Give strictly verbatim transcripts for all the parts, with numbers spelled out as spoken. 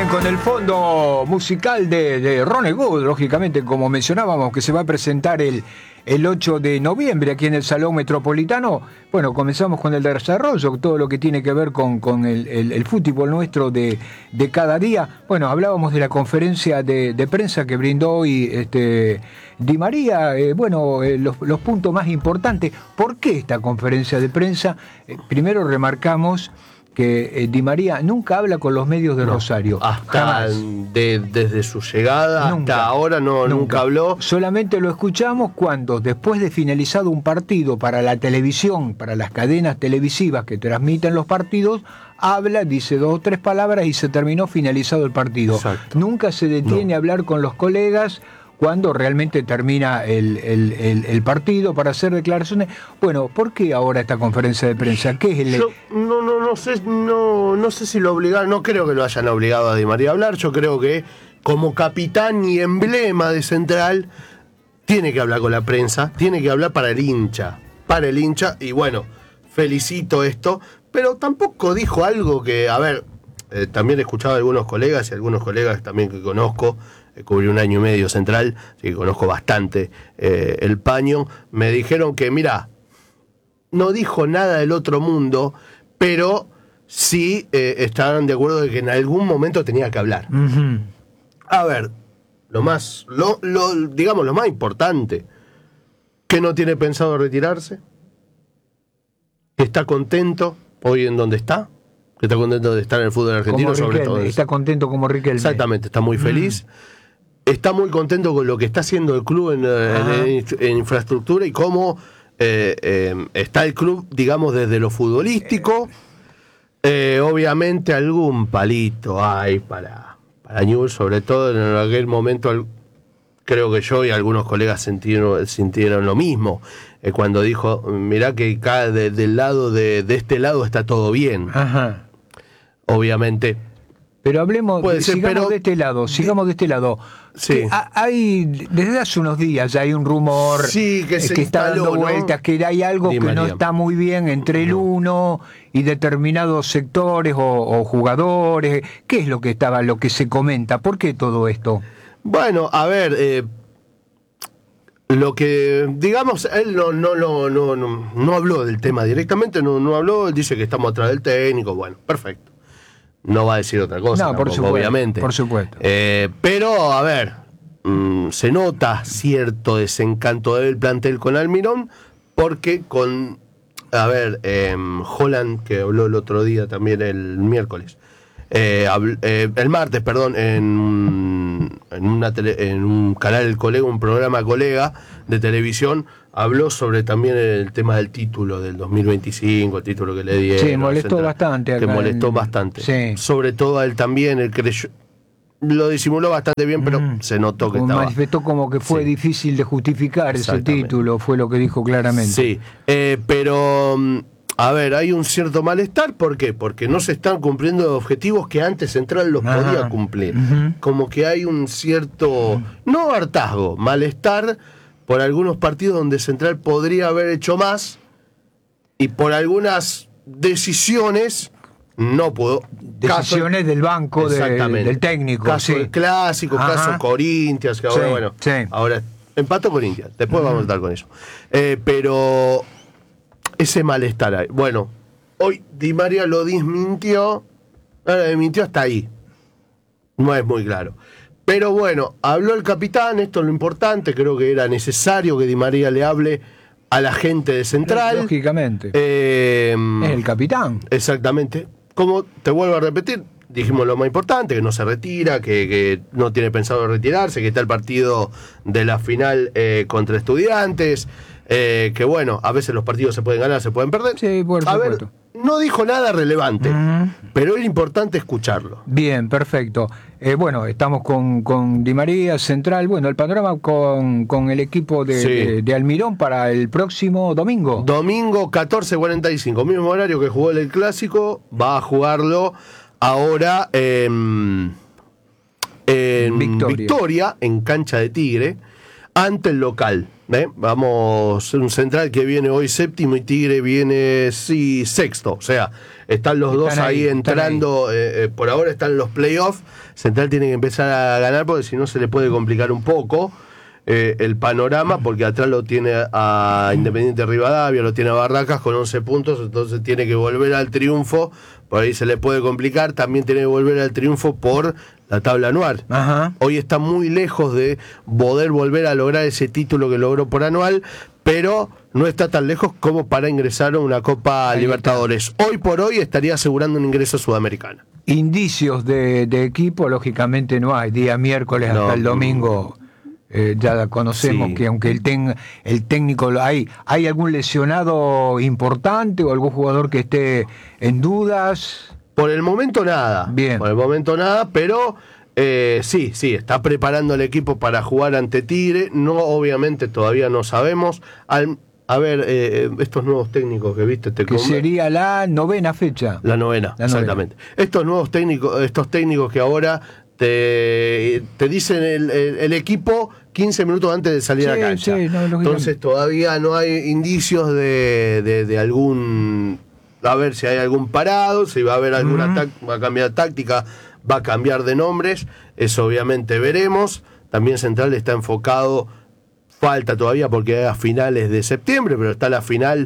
Bien, con el fondo musical de, de Ronnie Wood, lógicamente, como mencionábamos, que se va a presentar el, el ocho de noviembre aquí en el Salón Metropolitano. Bueno, comenzamos con el desarrollo, todo lo que tiene que ver con, con el, el, el fútbol nuestro de, de cada día. Bueno, hablábamos de la conferencia de, de prensa que brindó hoy este, Di María. Eh, bueno, eh, los, los puntos más importantes. ¿Por qué esta conferencia de prensa? Eh, primero remarcamos que eh, Di María nunca habla con los medios de no, Rosario. Hasta de, desde su llegada nunca, hasta ahora no, nunca. nunca habló. Solamente lo escuchamos cuando, después de finalizado un partido para la televisión, para las cadenas televisivas que transmiten los partidos, habla, dice dos o tres palabras y se terminó finalizado el partido. Exacto. Nunca se detiene no. a hablar con los colegas cuando realmente termina el, el, el, el partido para hacer declaraciones. Bueno, ¿por qué ahora esta conferencia de prensa? ¿Qué es el...? Yo no, no, no sé, no, no sé si lo obligaron, no creo que lo hayan obligado a Di María a hablar. Yo creo que como capitán y emblema de Central tiene que hablar con la prensa, tiene que hablar para el hincha, para el hincha, y bueno, felicito esto, pero tampoco dijo algo que, a ver, eh, también he escuchado a algunos colegas y algunos colegas también que conozco. Cubrí un año y medio Central, así que conozco bastante eh, el paño. Me dijeron que, mira, no dijo nada del otro mundo, pero sí eh, estaban de acuerdo de que en algún momento tenía que hablar. Uh-huh. A ver, lo más, lo, lo, digamos, lo más importante, que no tiene pensado retirarse, que está contento hoy en donde está, que está contento de estar en el fútbol argentino, sobre todo. Está contento como Riquelme. Exactamente, está muy feliz. Uh-huh. Está muy contento con lo que está haciendo el club en, en, en infraestructura y cómo eh, eh, está el club, digamos, desde lo futbolístico. Eh, obviamente algún palito hay para, para Newell's, sobre todo en aquel momento creo que yo y algunos colegas sintieron, sintieron lo mismo. Eh, cuando dijo, mirá que acá de, del lado de, de este lado está todo bien. Ajá. Obviamente... Pero hablemos, ser, sigamos pero, de este lado, sigamos de este lado. Sí. Hay, desde hace unos días ya hay un rumor sí, que, se que está instaló, dando vueltas, ¿no? Que hay algo Di que María. No está muy bien entre el uno y determinados sectores o, o jugadores. ¿Qué es lo que estaba, lo que se comenta? ¿Por qué todo esto? Bueno, a ver, eh, lo que, digamos, él no, no, no, no, no, no habló del tema directamente, no, no habló, él dice que estamos atrás del técnico, bueno, perfecto. No va a decir otra cosa, no, tampoco, por supuesto, obviamente. Por supuesto. Eh, pero, a ver, mmm, se nota cierto desencanto del plantel con Almirón, porque con, a ver, eh, Holland, que habló el otro día también, el miércoles, eh, habl, eh, el martes, perdón, en, en, una tele, en un canal El Colega, un programa colega de televisión, habló sobre también el tema del título del dos mil veinticinco, el título que le dieron. Sí, molestó Central, bastante. Que molestó en... bastante. Sí. Sobre todo a él también, él creyó, lo disimuló bastante bien, pero mm. se notó que como estaba... manifestó como que fue sí. difícil de justificar ese título, fue lo que dijo claramente. Sí, eh, pero... A ver, hay un cierto malestar, ¿por qué? Porque no se están cumpliendo objetivos que antes Central los Ajá. podía cumplir. Uh-huh. Como que hay un cierto, no hartazgo, malestar por algunos partidos donde Central podría haber hecho más y por algunas decisiones no pudo. Decisiones caso, del banco, de, del técnico. Caso sí. del clásico, Ajá. caso Corinthians, que ahora, sí, bueno, sí. ahora empató Corinthians, después uh-huh. vamos a estar con eso. Eh, pero... ese malestar ahí. Bueno, hoy Di María lo desmintió, lo desmintió hasta ahí. No es muy claro. Pero bueno, habló el capitán, esto es lo importante, creo que era necesario que Di María le hable a la gente de Central. Lógicamente. Eh, es el capitán. Exactamente. Como te vuelvo a repetir, dijimos lo más importante, que no se retira, que, que no tiene pensado retirarse, que está el partido de la final eh, contra Estudiantes. Eh, que bueno, a veces los partidos se pueden ganar, se pueden perder. Sí, por a supuesto. Ver, no dijo nada relevante, uh-huh. pero era importante escucharlo. Bien, perfecto. Eh, bueno, estamos con, con Di María, Central. Bueno, el panorama con, con el equipo de, sí. de, de Almirón para el próximo domingo. Domingo catorce cuarenta y cinco, mismo horario que jugó el Clásico, va a jugarlo ahora en, en Victoria. Victoria, en cancha de Tigre, ante el local. ¿Eh? Vamos, un Central que viene hoy séptimo y Tigre viene sí, sexto. O sea, están los Están dos ahí, ahí están entrando, eh, eh, por ahora están los playoffs. Central tiene que empezar a ganar porque si no se le puede complicar un poco eh, el panorama, porque atrás lo tiene a Independiente Rivadavia, lo tiene a Barracas con once puntos, entonces tiene que volver al triunfo, por ahí se le puede complicar, también tiene que volver al triunfo por la tabla anual. Ajá. Hoy está muy lejos de poder volver a lograr ese título que logró por anual, pero no está tan lejos como para ingresar a una Copa Ahí Libertadores. Está. Hoy por hoy estaría asegurando un ingreso a Sudamericana. Indicios de, de equipo, lógicamente no hay. Día miércoles hasta No. el domingo eh, ya conocemos Sí. que aunque el, ten, el técnico lo hay, ¿hay algún lesionado importante o algún jugador que esté en dudas? Por el momento nada. Bien. Por el momento nada, pero eh, sí, sí, está preparando el equipo para jugar ante Tigre. No, obviamente todavía no sabemos. Al, a ver, eh, estos nuevos técnicos que viste, te Que com- sería la novena fecha. La novena, La novena. exactamente. Estos nuevos técnicos, estos técnicos que ahora te, te dicen el, el, el equipo quince minutos antes de salir Sí, a cancha. sí, no, lógicamente. Entonces todavía no hay indicios de, de, de algún, a ver si hay algún parado, si va a haber alguna Ujú. táct- va a cambiar táctica, va a cambiar de nombres, eso obviamente veremos. También Central está enfocado, falta todavía porque es a finales de septiembre, pero está la final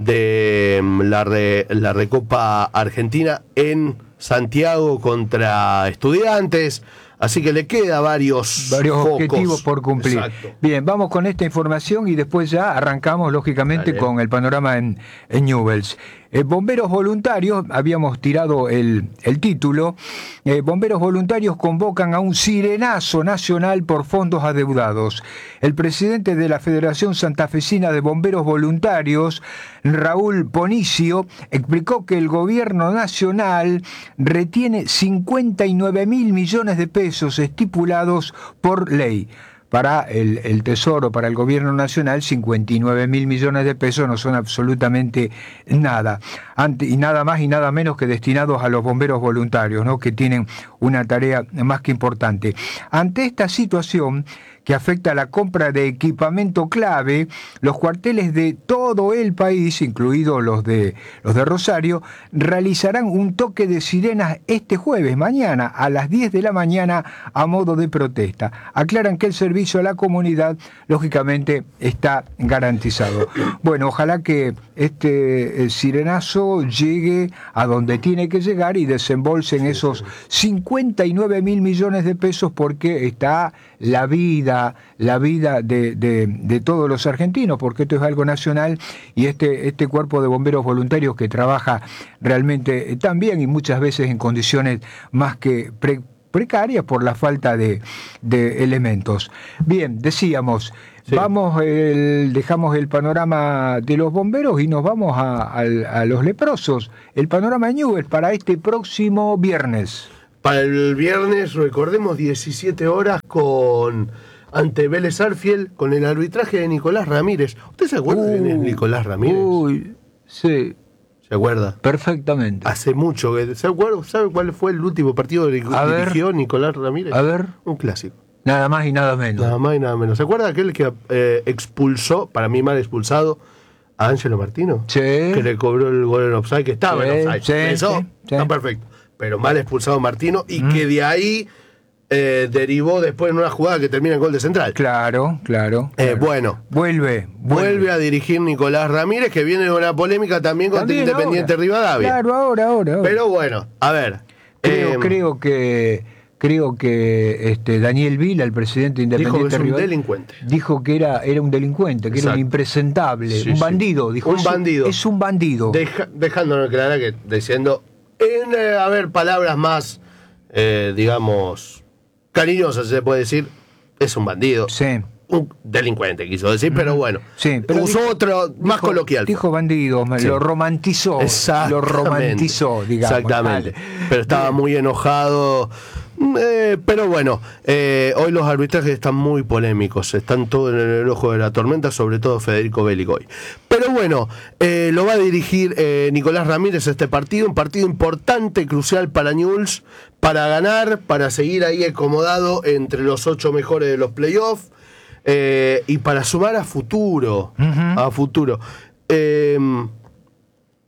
de mm, la, re- la Recopa Argentina en Santiago contra Estudiantes, así que le queda varios, Varios focos. objetivos por cumplir. Exacto. Bien, vamos con esta información y después ya arrancamos, lógicamente, Dale. con el panorama en, en Newell's. Eh, bomberos voluntarios, habíamos tirado el, el título, eh, bomberos voluntarios convocan a un sirenazo nacional por fondos adeudados. El presidente de la Federación Santafesina de Bomberos Voluntarios, Raúl Ponicio, explicó que el gobierno nacional retiene cincuenta y nueve mil millones de pesos estipulados por ley. Para el, el Tesoro, para el gobierno nacional, cincuenta y nueve mil millones de pesos no son absolutamente nada. Ante, y nada más y nada menos que destinados a los bomberos voluntarios, ¿no? Que tienen una tarea más que importante. Ante esta situación que afecta a la compra de equipamiento clave, los cuarteles de todo el país, incluidos los de, los de Rosario, realizarán un toque de sirenas este jueves, mañana, a las diez de la mañana, a modo de protesta. Aclaran que el servicio a la comunidad, lógicamente, está garantizado. Bueno, ojalá que este eh, sirenazo llegue a donde tiene que llegar y desembolsen esos cincuenta y nueve mil millones de pesos, porque está la vida, la vida de, de, de todos los argentinos, porque esto es algo nacional y este, este cuerpo de bomberos voluntarios que trabaja realmente tan bien y muchas veces en condiciones más que pre, precarias por la falta de, de elementos. Bien, decíamos, sí. vamos el, dejamos el panorama de los bomberos y nos vamos a, a, a los leprosos. El panorama de Newell's para este próximo viernes. Para el viernes, recordemos, diecisiete horas con ante Vélez Arfield, con el arbitraje de Nicolás Ramírez. ¿Usted se acuerda uh, de Nicolás Ramírez? Uy, sí. ¿Se acuerda? Perfectamente. Hace mucho. que ¿Se acuerda? ¿Sabe cuál fue el último partido que a dirigió ver, Nicolás Ramírez? A ver. Un clásico. Nada más y nada menos. Nada más y nada menos. ¿Se acuerda aquel que eh, expulsó, para mí mal expulsado, a Ángelo Martino? Sí. Que le cobró el gol en offside, que estaba sí, en offside. Sí, Eso sí, está sí. perfecto. Pero mal expulsado Martino y Mm. que de ahí eh, derivó después en una jugada que termina en gol de Central. Claro, claro. Eh, claro. bueno. Vuelve, vuelve. Vuelve a dirigir Nicolás Ramírez, que viene de una polémica también contra También Independiente ahora. Rivadavia. Claro, ahora, ahora. ahora. Pero bueno, a ver. Creo, eh, creo que creo que este Daniel Vila, el presidente de Independiente dijo que es un Rivadavia, delincuente. dijo que era, era un delincuente, que Exacto. era un impresentable, Sí, un sí. bandido. Dijo, Un es, bandido. Es un bandido. Deja, dejándonos claro que diciendo, en eh, a ver, palabras más, eh, digamos, cariñosas, se puede decir, es un bandido. Sí. Un delincuente, quiso decir, pero bueno. Sí, pero usó dijo, otro más dijo, coloquial. Dijo bandido, Sí. lo romantizó. Lo Exactamente. romantizó, digamos. Exactamente. Vale. Pero estaba Bien. muy enojado. Eh, pero bueno, eh, hoy los arbitrajes están muy polémicos, están todos en el ojo de la tormenta, sobre todo Federico Bélico hoy. Pero bueno, eh, lo va a dirigir eh, Nicolás Ramírez este partido, un partido importante, crucial para Newell's, para ganar, para seguir ahí acomodado entre los ocho mejores de los playoffs eh, y para sumar a futuro, Uh-huh. a futuro. Eh,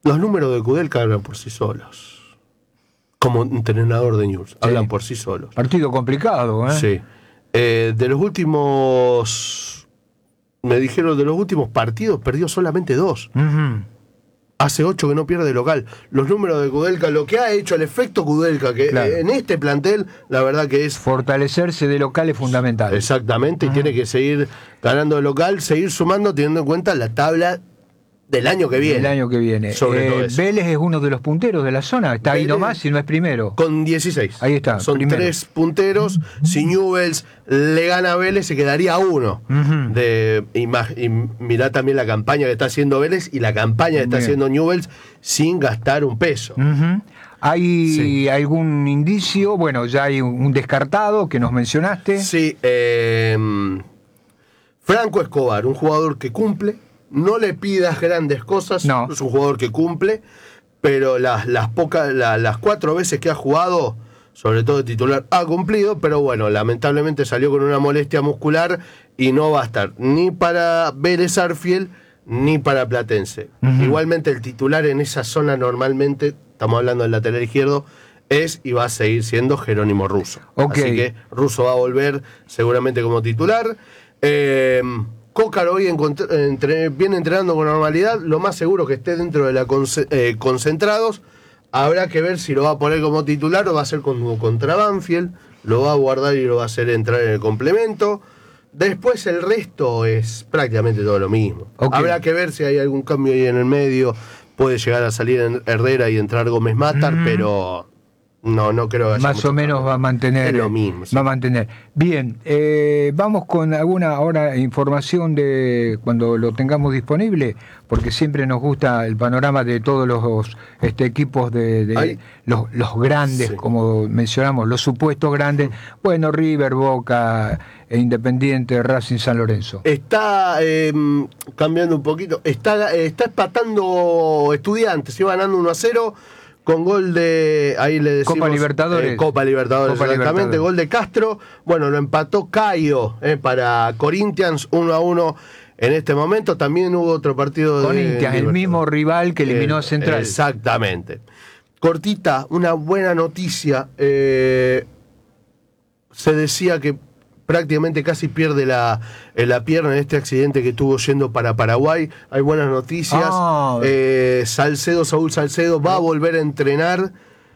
Los números de Kudelka hablan por sí solos. Como entrenador de Newell's, sí. hablan por sí solos. Partido complicado, ¿eh? Sí. Eh, de los últimos... Me dijeron, de los últimos partidos, perdió solamente dos. Uh-huh. Hace ocho que no pierde local. Los números de Kudelka, lo que ha hecho el efecto Kudelka, que claro. en este plantel, la verdad que es... Fortalecerse de local es fundamental. Exactamente, uh-huh. y tiene que seguir ganando de local, seguir sumando, teniendo en cuenta la tabla del año que viene. Del año que viene. Sobre eh, todo eso. Vélez es uno de los punteros de la zona, está Vélez, ahí nomás y no es primero. Con dieciséis. Ahí está. Son primero. tres punteros. Si Newell's le gana a Vélez, se quedaría uno. Uh-huh. De, y, y mirá también la campaña que está haciendo Vélez y la campaña que está Bien. haciendo Newell's sin gastar un peso. Uh-huh. ¿Hay sí. algún indicio? Bueno, ya hay un descartado que nos mencionaste. Sí. Eh, Franco Escobar, un jugador que cumple. No le pidas grandes cosas, no. es un jugador que cumple, pero las, las, pocas, la, las cuatro veces que ha jugado, sobre todo de titular, ha cumplido, pero bueno, lamentablemente salió con una molestia muscular y no va a estar ni para Vélez Sarsfield ni para Platense. Uh-huh. Igualmente el titular en esa zona normalmente, estamos hablando del lateral izquierdo, es y va a seguir siendo Jerónimo Russo. Okay. Así que Russo va a volver seguramente como titular. Eh... Cócaro hoy entre, viene entrenando con normalidad, lo más seguro que esté dentro de la conce, eh, concentrados. Habrá que ver si lo va a poner como titular o va a ser como contra Banfield, lo va a guardar y lo va a hacer entrar en el complemento. Después el resto es prácticamente todo lo mismo. Okay. Habrá que ver si hay algún cambio ahí en el medio, puede llegar a salir Herrera y entrar Gómez Matar, mm-hmm. pero... No, no creo que haya más o menos cambio. va a mantener. Es lo mismo. Sí. Va a mantener. Bien, eh, vamos con alguna ahora información de cuando lo tengamos disponible, porque siempre nos gusta el panorama de todos los este, equipos de, de los, los grandes, sí. como mencionamos, los supuestos grandes. Bueno, River, Boca, Independiente, Racing, San Lorenzo. Está eh, cambiando un poquito. Está, eh, está empatando Estudiantes, iba ganando uno a cero. Con gol de, ahí le decimos... Copa Libertadores. Eh, Copa Libertadores, Copa exactamente. Libertadores. Gol de Castro. Bueno, lo empató Caio eh, para Corinthians, uno a uno en este momento. También hubo otro partido de... Corinthians, el mismo rival que eliminó eh, a Central. Exactamente. Cortita, una buena noticia. Eh, se decía que prácticamente casi pierde la, la pierna en este accidente que tuvo yendo para Paraguay. Hay buenas noticias. Oh. Eh, Salcedo, Saúl Salcedo va a volver a entrenar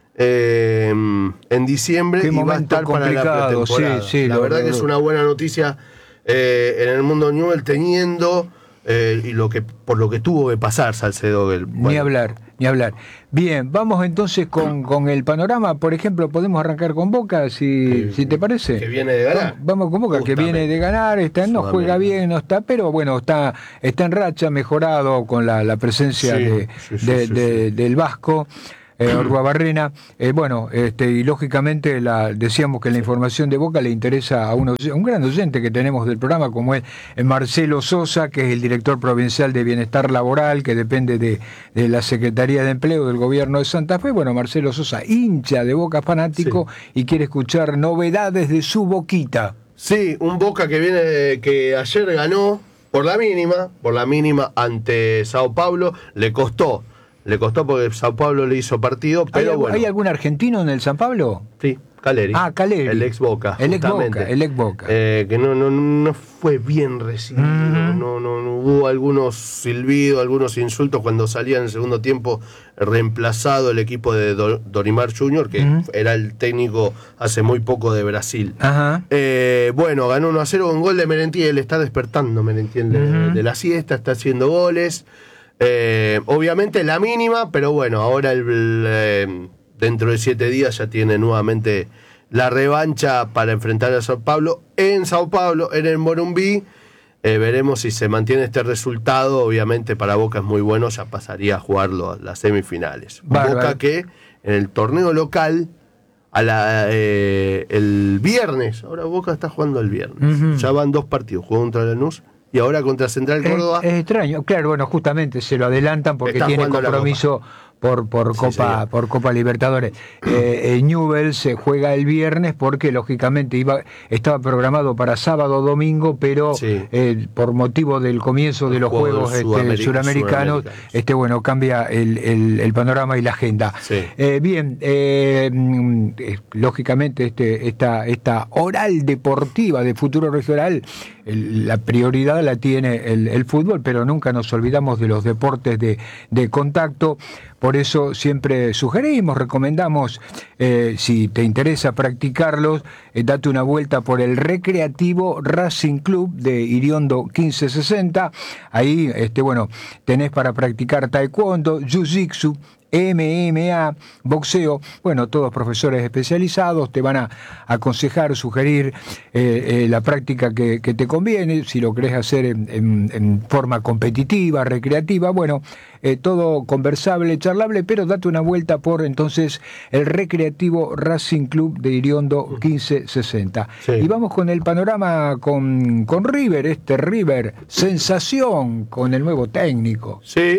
eh, en diciembre y va a estar para la pretemporada. Sí, sí, la verdad que es una buena noticia eh, en el mundo Newell's teniendo eh, y lo que por lo que tuvo que pasar Salcedo. El, bueno. Ni hablar. Ni hablar. Bien, vamos entonces con, con el panorama. Por ejemplo, podemos arrancar con Boca, si, que, si te parece. Que viene de ganar. Vamos con Boca, Justamente. que viene de ganar, está, no juega bien, no está, pero bueno, está, está en racha, mejorado con la, la presencia sí, de, sí, sí, de, sí, de, sí. del Vasco. Eh, Orguabarrena, eh, bueno, este, y lógicamente la, decíamos que la información de Boca le interesa a, uno, a un gran oyente que tenemos del programa, como es Marcelo Sosa, que es el director provincial de Bienestar Laboral, que depende de, de la Secretaría de Empleo del Gobierno de Santa Fe. Bueno, Marcelo Sosa, hincha de Boca, fanático, sí. y quiere escuchar novedades de su Boquita. Sí, un Boca que viene, que ayer ganó por la mínima, por la mínima ante Sao Paulo, le costó. Le costó porque Sao Paulo le hizo partido, pero ¿Hay, bueno. ¿Hay algún argentino en el San Pablo? Sí, Caleri. Ah, Caleri. El ex Boca. El ex Boca, el ex Boca. Eh, que no, no, no fue bien recibido, mm. no, no, no hubo algunos silbidos, algunos insultos cuando salía en el segundo tiempo reemplazado el equipo de Do, Dorimar junior, que mm. era el técnico hace muy poco de Brasil. Ajá. Eh, bueno, ganó uno a cero con gol de Merentiel, está despertando Merentiel de, mm. de la siesta, está haciendo goles. Eh, obviamente la mínima, pero bueno, ahora el, el, eh, dentro de siete días ya tiene nuevamente la revancha para enfrentar a Sao Paulo en Sao Paulo, en el Morumbi. Eh, veremos si se mantiene este resultado. Obviamente para Boca es muy bueno, ya pasaría a jugarlo a las semifinales. Bárbaro. Boca que en el torneo local a la, eh, el viernes, ahora Boca está jugando el viernes, uh-huh. ya van dos partidos, jugó contra Lanús y ahora contra Central Córdoba. Es, es extraño, claro, bueno, justamente se lo adelantan porque tiene compromiso por, por, Sí, Copa, señor. por Copa Libertadores. Eh, eh, Newell's se juega el viernes porque lógicamente iba, estaba programado para sábado o domingo, pero Sí. eh, por motivo del comienzo de los Juegos Juegos este, sudameric- suramericanos, sudamericanos. este, bueno, cambia el, el, el panorama y la agenda. Sí. Eh, bien, eh, mm, eh, lógicamente este, esta, esta oral deportiva de Futuro Regional, el- la prioridad la tiene el, el fútbol, pero nunca nos olvidamos de los deportes de, de contacto. Por eso siempre sugerimos, recomendamos, eh, si te interesa practicarlos, eh, date una vuelta por el Recreativo Racing Club de Iriondo quince sesenta. Ahí, este, bueno, tenés para practicar taekwondo, jiu-jitsu, M M A, boxeo, bueno, todos profesores especializados, te van a aconsejar, sugerir eh, eh, la práctica que, que te conviene, si lo querés hacer en, en, en forma competitiva, recreativa, bueno, eh, todo conversable, charlable, pero date una vuelta por entonces el Recreativo Racing Club de Iriondo quince sesenta. Sí. Y vamos con el panorama con, con River, este River, sensación con el nuevo técnico. Sí,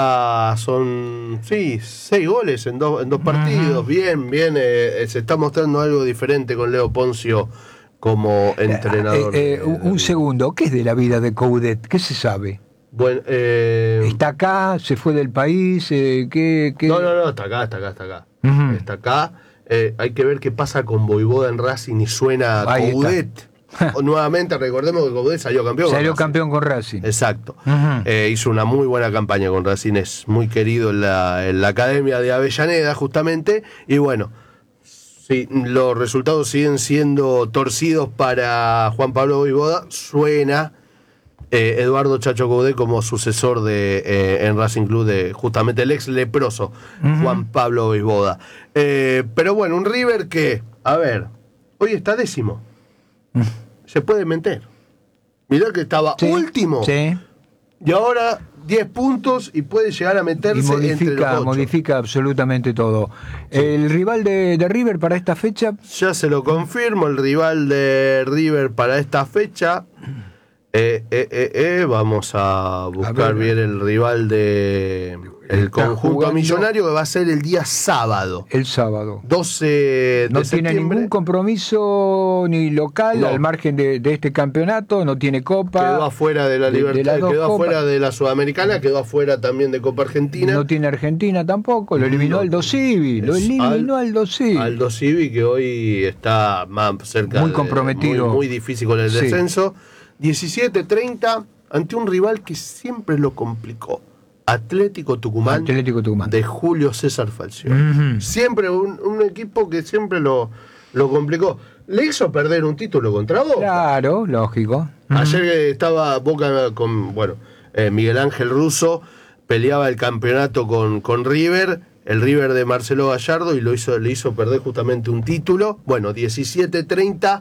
ya son sí, seis goles en dos, en dos partidos. Bien, bien, eh, se está mostrando algo diferente con Leo Poncio como entrenador. Eh, eh, de- un, un segundo, ¿qué es de la vida de Coudet? ¿Qué se sabe? Bueno, eh, ¿Está acá? ¿Se fue del país? Eh, ¿qué, qué? no, no, no, está acá, está acá, está acá. Ujú. Está acá. Eh, hay que ver qué pasa con Voivoda en Racing y suena Ahí Coudet. O, nuevamente, recordemos que Coudet salió campeón. con Salió Racing. campeón con Racing. Exacto. Ujú. Eh, hizo una muy buena campaña con Racing, es muy querido en la, en la academia de Avellaneda, justamente. Y bueno, sí, los resultados siguen siendo torcidos para Juan Pablo Voivoda. Suena eh, Eduardo Chacho Coudet como sucesor de eh, en Racing Club de justamente el ex leproso Ujú. Juan Pablo Voivoda. Eh, pero bueno, un River que, a ver, hoy está décimo. Se puede meter. Mirá que estaba Sí, último. Sí. Y ahora diez puntos y puede llegar a Y meterse entre los modifica, ocho. modifica absolutamente todo. El rival de, de River para esta fecha, Ya se lo confirmo, el rival de River para esta fecha. Eh, eh, eh, eh, vamos a buscar A ver. bien el rival de el Está conjunto jugando- millonario, que va a ser el día sábado, el sábado. doce de No tiene septiembre. ningún compromiso ni local No. al margen de, de este campeonato, no tiene copa. Quedó afuera de la de- de Libertad, las dos quedó copas. afuera de la Sudamericana, quedó afuera también de Copa Argentina. No tiene Argentina tampoco, lo eliminó No. Aldo Civi, lo Es eliminó Al- Aldo Civi. Aldo Civi, que hoy está más cerca Muy de- comprometido. muy, muy difícil con el Sí. descenso. diecisiete treinta ante un rival que siempre lo complicó. Atlético Tucumán, Atlético Tucumán. de Julio César Falcioni. Ujú. Siempre un, un equipo que siempre lo, lo complicó. Le hizo perder un título contra Boca. Claro, lógico. Ujú. Ayer que estaba Boca con, bueno, eh, Miguel Ángel Russo, peleaba el campeonato con, con River, el River de Marcelo Gallardo, y lo hizo, le hizo perder justamente un título. Bueno, diecisiete treinta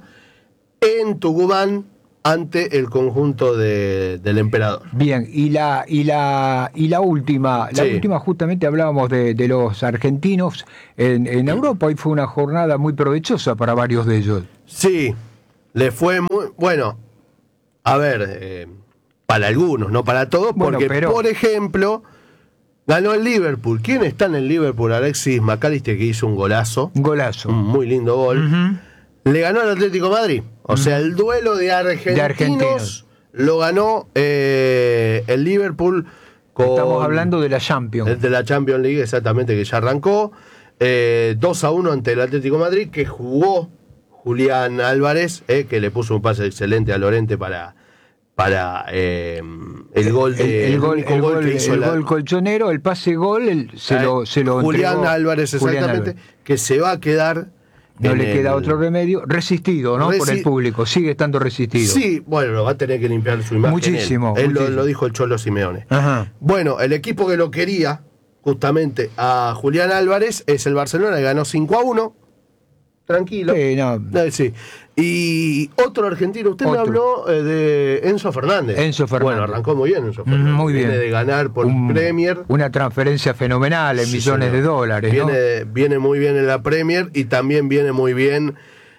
en Tucumán ante el conjunto de, del Emperador. Bien, y la y la y la última, la Sí. última justamente hablábamos de, de los argentinos en, en Europa y fue una jornada muy provechosa para varios de ellos. Sí, le fue muy... Bueno, a ver, eh, para algunos, no para todos, Bueno, porque, pero- por ejemplo, ganó el Liverpool. ¿Quién está en el Liverpool? Alexis McAllister, que hizo un golazo, Un golazo. un muy lindo gol. Ujú. Le ganó al Atlético de Madrid. O sea, el duelo de argentinos, De argentinos. lo ganó eh, el Liverpool con... Estamos hablando de la Champions. el de la Champions League, exactamente, que ya arrancó. Eh, dos a uno ante el Atlético de Madrid, que jugó Julián Álvarez, eh, que le puso un pase excelente a Lorente para, para eh, el gol de el, el gol, único el gol, que hizo el la- gol colchonero, el pase gol, el- se, eh, lo, se lo Julián entregó Álvarez, Julián exactamente, Álvarez. que se va a quedar. No en le queda el- otro remedio. Resistido, ¿no? Por Resi- el público. Sigue estando resistido. Sí, bueno, lo va a tener que limpiar su imagen. Muchísimo, Él, Él lo, muchísimo. lo dijo el Cholo Simeone. Ajá. Bueno, el equipo que lo quería, justamente a Julián Álvarez, es el Barcelona, que ganó cinco a uno. Tranquilo. Sí, no. Eh, sí. Y otro argentino, usted me Otro. habló eh, de Enzo Fernández. Enzo Fernández. Bueno, arrancó muy bien Enzo Fernández. Muy bien. Viene de ganar por Un- Premier. Una transferencia fenomenal en Sí, millones señor. de dólares, ¿no? Viene, viene muy bien en la Premier y también viene muy bien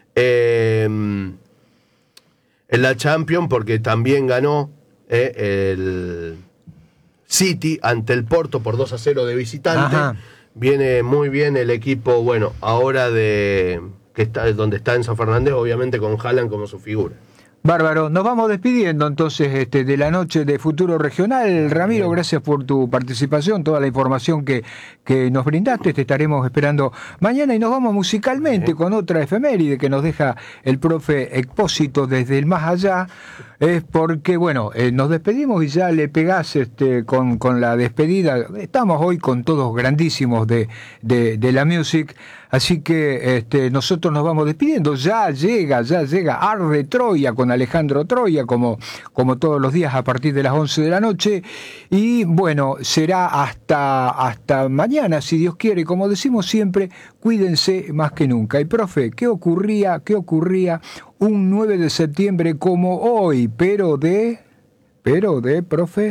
eh, en la Champions, porque también ganó eh, el... City ante el Porto por dos a cero de visitante. Ajá. Viene muy bien el equipo, bueno, ahora de que está donde está Enzo Fernández, obviamente con Haaland como su figura. Bárbaro, nos vamos despidiendo entonces este, de la noche de Futuro Regional. Ramiro, gracias por tu participación, toda la información que, que nos brindaste. Te estaremos esperando mañana y nos vamos musicalmente con otra efeméride que nos deja el profe Expósito desde el más allá. Es porque, bueno, eh, nos despedimos y ya le pegás este, con, con la despedida. Estamos hoy con todos grandísimos de, de, de la music, así que este, nosotros nos vamos despidiendo. Ya llega, ya llega Arde Troya con Alejandro Troya, como, como todos los días a partir de las once de la noche. Y bueno, será hasta, hasta mañana, si Dios quiere. Como decimos siempre, cuídense más que nunca. Y profe, ¿qué ocurría, qué ocurría un nueve de septiembre como hoy, pero de, pero de, profe?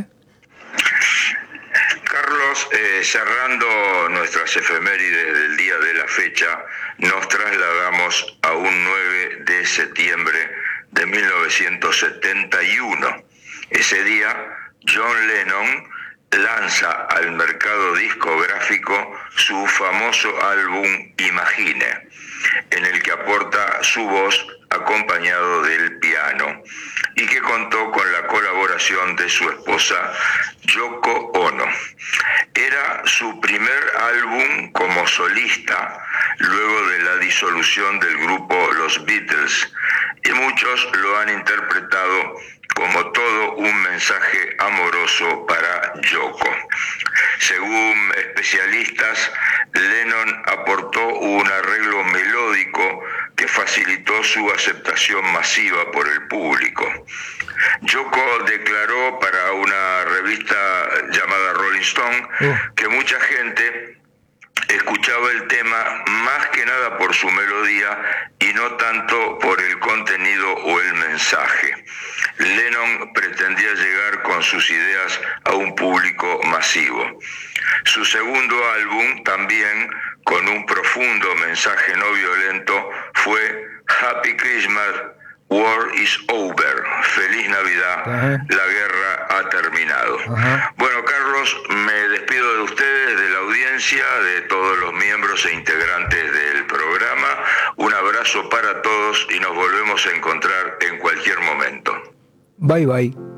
Carlos, eh, cerrando nuestras efemérides del día de la fecha, nos trasladamos a un nueve de septiembre de mil novecientos setenta y uno. Ese día, John Lennon lanza al mercado discográfico su famoso álbum Imagine, en el que aporta su voz acompañado del piano y que contó con la colaboración de su esposa Yoko Ono. Era su primer álbum como solista luego de la disolución del grupo Los Beatles, y muchos lo han interpretado como todo un mensaje amoroso para Yoko. Según especialistas, Lennon aportó un arreglo melódico que facilitó su aceptación masiva por el público. Yoko declaró para una revista llamada Rolling Stone uh. que mucha gente escuchaba el tema más que nada por su melodía y no tanto por el contenido o el mensaje. Lennon pretendía llegar con sus ideas a un público masivo. Su segundo álbum, también con un profundo mensaje no violento, fue Happy Christmas, War is Over. Feliz Navidad, uh-huh. La guerra ha terminado. Uh-huh. Bueno, Carlos, me despido de ustedes, de la audiencia, de todos los miembros e integrantes del programa. Un abrazo para todos y nos volvemos a encontrar en cualquier momento. Bye, bye.